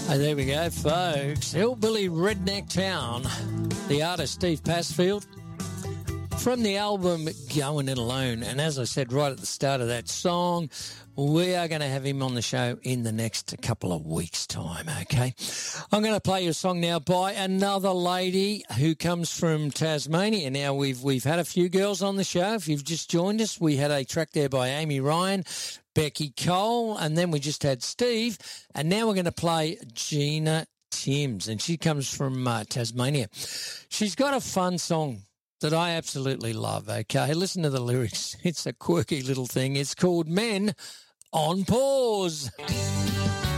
Oh, there we go, folks. Hillbilly Redneck Town, the artist Steve Passfield, from the album Going It Alone. And as I said right at the start of that song, we are going to have him on the show in the next couple of weeks' time, okay? I'm going to play you a song now by another lady who comes from Tasmania. Now, we've had a few girls on the show. If you've just joined us, we had a track there by Amy Ryan, Becky Cole, and then we just had Steve. And now we're going to play Gina Timms, and she comes from Tasmania. She's got a fun song that I absolutely love, okay? Listen to the lyrics. It's a quirky little thing. It's called Men on Pause.